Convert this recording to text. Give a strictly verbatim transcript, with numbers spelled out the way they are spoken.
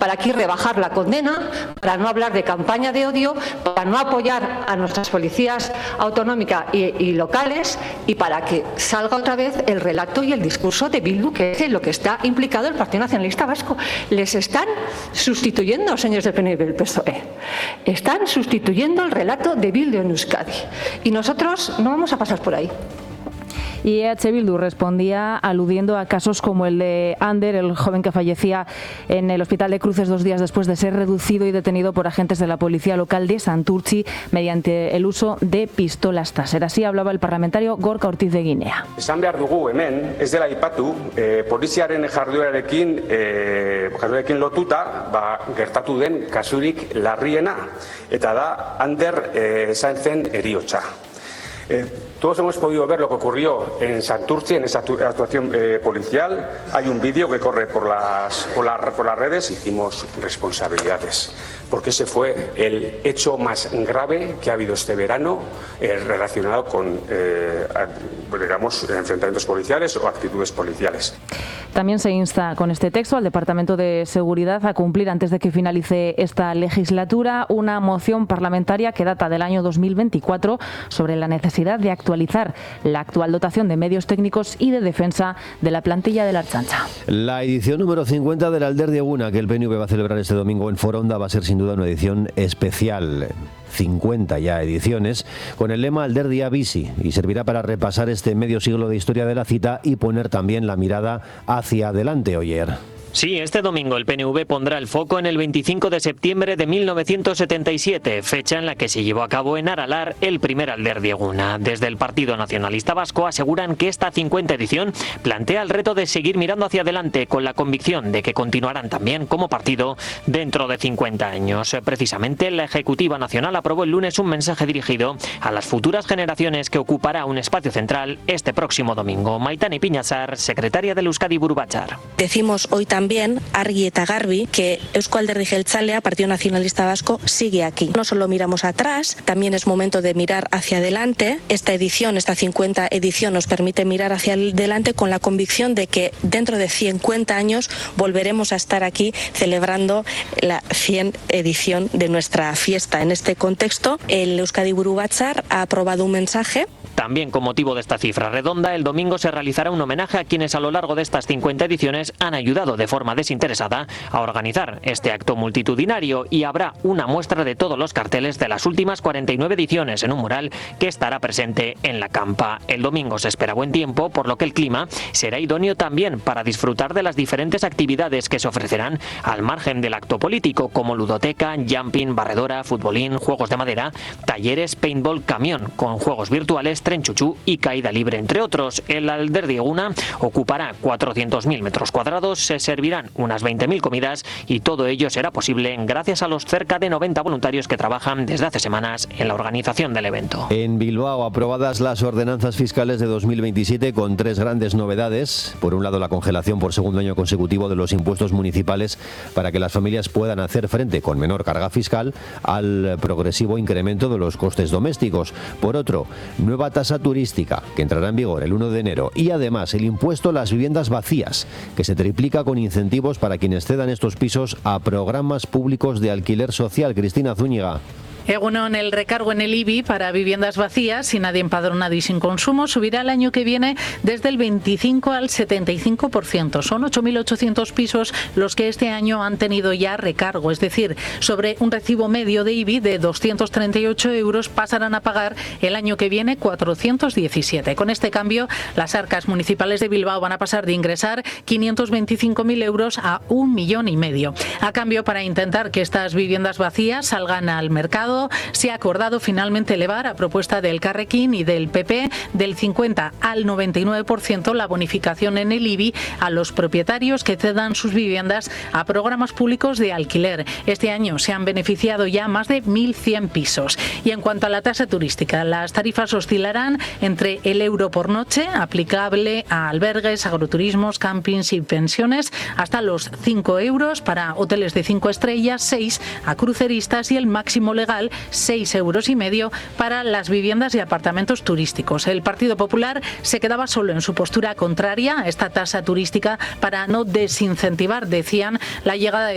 para aquí rebajar la condena, para no hablar de campaña de odio, para no apoyar a nuestras policías autonómicas y, y locales y para que salga otra vez el relato y el discurso de Bildu, que es en lo que está implicado el Partido Nacionalista Vasco. Les están sustituyendo, señores del P N V y del P S O E. Están sustituyendo el relato de Bildu en Euskadi. Y nosotros no vamos a pasar por ahí. Y E H Bildu respondía aludiendo a casos como el de Ander, el joven que fallecía en el hospital de Cruces dos días después de ser reducido y detenido por agentes de la policía local de Santurtzi mediante el uso de pistolas taser. Así hablaba el parlamentario Gorka Ortiz de Guinea. Esan behar dugu hemen, ez dela aipatu, eh, poliziaren jarduerarekin, eh, jarduerarekin lotuta, ba, gertatu den kasurik larriena, eta da Ander eh, esan zen heriotza. Eh, todos hemos podido ver lo que ocurrió en Santurtzi, en esa actuación eh, policial. Hay un vídeo que corre por las, por, la, por las redes. Hicimos responsabilidades, porque ese fue el hecho más grave que ha habido este verano eh, relacionado con, eh, digamos, enfrentamientos policiales o actitudes policiales. También se insta con este texto al Departamento de Seguridad a cumplir antes de que finalice esta legislatura una moción parlamentaria que data del año dos mil veinticuatro sobre la necesidad de actualizar la actual dotación de medios técnicos y de defensa de la plantilla de la Ertzaintza. La edición número cincuenta del Alderdi Eguna que el P N V va a celebrar este domingo en Foronda va a ser sin duda una edición especial. cincuenta ya ediciones, con el lema Alderdia Bizi, y servirá para repasar este medio siglo de historia de la cita y poner también la mirada hacia adelante, Oyer. Sí, este domingo el P N V pondrá el foco en el veinticinco de septiembre de mil novecientos setenta y siete, fecha en la que se llevó a cabo en Aralar el primer Alderdi Eguna. Desde el Partido Nacionalista Vasco aseguran que esta cincuenta edición plantea el reto de seguir mirando hacia adelante con la convicción de que continuarán también como partido dentro de cincuenta años. Precisamente la Ejecutiva Nacional aprobó el lunes un mensaje dirigido a las futuras generaciones que ocupará un espacio central este próximo domingo. Maitane Piñazar, secretaria del Euskadi Buru Batzar. Decimos hoy también También, argi eta garbi, que Eusko Alderdi Jeltzalea, Partido Nacionalista Vasco, sigue aquí. No solo miramos atrás, también es momento de mirar hacia adelante. Esta edición, esta cincuenta edición, nos permite mirar hacia adelante con la convicción de que dentro de cincuenta años volveremos a estar aquí celebrando la cien edición de nuestra fiesta. En este contexto, el Euskadi Buru Batzar ha aprobado un mensaje. También con motivo de esta cifra redonda, el domingo se realizará un homenaje a quienes a lo largo de estas cincuenta ediciones han ayudado de forma desinteresada a organizar este acto multitudinario, y habrá una muestra de todos los carteles de las últimas cuarenta y nueve ediciones en un mural que estará presente en la campa. El domingo se espera buen tiempo, por lo que el clima será idóneo también para disfrutar de las diferentes actividades que se ofrecerán al margen del acto político, como ludoteca, jumping, barredora, futbolín, juegos de madera, talleres, paintball, camión con juegos virtuales, tren chuchú y caída libre, entre otros. El Alderdi Eguna ocupará cuatrocientos mil metros cuadrados, se servirán unas veinte mil comidas y todo ello será posible gracias a los cerca de noventa voluntarios que trabajan desde hace semanas en la organización del evento. En Bilbao, aprobadas las ordenanzas fiscales de dos mil veintisiete con tres grandes novedades. Por un lado, la congelación por segundo año consecutivo de los impuestos municipales para que las familias puedan hacer frente con menor carga fiscal al progresivo incremento de los costes domésticos. Por otro, nueva tasa turística que entrará en vigor el uno de enero, y además el impuesto a las viviendas vacías que se triplica con incentivos para quienes cedan estos pisos a programas públicos de alquiler social. Cristina Zúñiga. Egunon, el recargo en el I B I para viviendas vacías, sin nadie empadronado y sin consumo, subirá el año que viene desde el veinticinco al setenta y cinco por ciento. Son ocho mil ochocientos pisos los que este año han tenido ya recargo, es decir, sobre un recibo medio de I B I de doscientos treinta y ocho euros pasarán a pagar el año que viene cuatrocientos diecisiete. Con este cambio, las arcas municipales de Bilbao van a pasar de ingresar quinientos veinticinco mil euros a un millón y medio. A cambio, para intentar que estas viviendas vacías salgan al mercado, se ha acordado finalmente elevar, a propuesta del Carrequín y del P P, del cincuenta al noventa y nueve por ciento la bonificación en el I B I a los propietarios que cedan sus viviendas a programas públicos de alquiler. Este año se han beneficiado ya más de mil cien pisos. Y en cuanto a la tasa turística, las tarifas oscilarán entre el euro por noche, aplicable a albergues, agroturismos, campings y pensiones, hasta los cinco euros para hoteles de cinco estrellas, seis a cruceristas y el máximo legal seis euros y medio para las viviendas y apartamentos turísticos. El Partido Popular se quedaba solo en su postura contraria a esta tasa turística para no desincentivar, decían, la llegada de